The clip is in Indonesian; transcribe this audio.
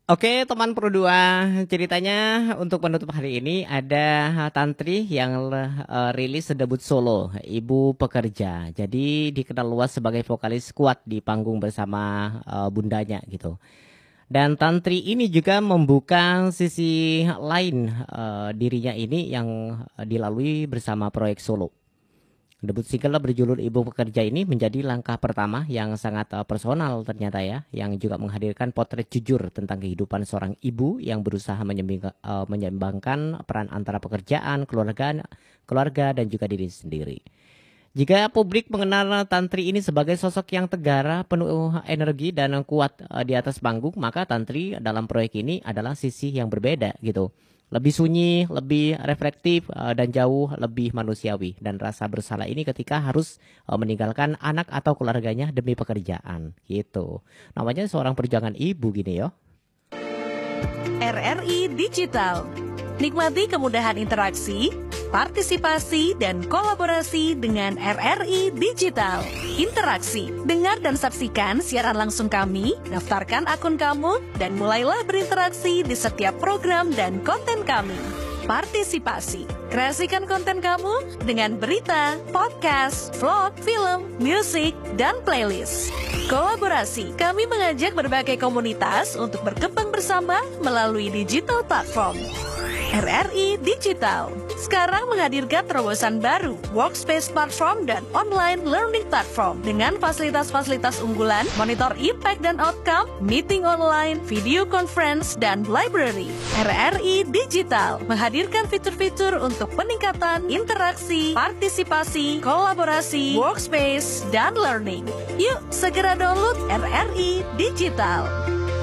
Oke, teman Pro 2, ceritanya untuk penutup hari ini ada Tantri yang rilis debut solo, Ibu Pekerja. Jadi dikenal luas sebagai vokalis kuat di panggung bersama bundanya gitu. Dan Tantri ini juga membuka sisi lain dirinya ini yang dilalui bersama proyek solo. Debut single berjudul Ibu Pekerja ini menjadi langkah pertama yang sangat personal ternyata ya, yang juga menghadirkan potret jujur tentang kehidupan seorang ibu yang berusaha menyeimbangkan peran antara pekerjaan, keluarga dan juga diri sendiri. Jika publik mengenal Tantri ini sebagai sosok yang tegar, penuh energi dan kuat di atas panggung, maka Tantri dalam proyek ini adalah sisi yang berbeda gitu. Lebih sunyi, lebih reflektif, dan jauh lebih manusiawi. Dan rasa bersalah ini ketika harus meninggalkan anak atau keluarganya demi pekerjaan gitu. Namanya seorang perjuangan ibu gini yo. RRI Digital. Nikmati kemudahan interaksi, partisipasi, dan kolaborasi dengan RRI Digital. Interaksi, dengar dan saksikan siaran langsung kami, daftarkan akun kamu, dan mulailah berinteraksi di setiap program dan konten kami. Partisipasi, kreasikan konten kamu dengan berita, podcast, vlog, film, musik, dan playlist. Kolaborasi, kami mengajak berbagai komunitas untuk berkembang bersama melalui digital platform. RRI Digital sekarang menghadirkan terobosan baru, workspace platform dan online learning platform dengan fasilitas-fasilitas unggulan, monitor impact dan outcome, meeting online, video conference, dan library. RRI Digital menghadirkan fitur-fitur untuk peningkatan interaksi, partisipasi, kolaborasi, workspace, dan learning. Yuk segera download RRI Digital.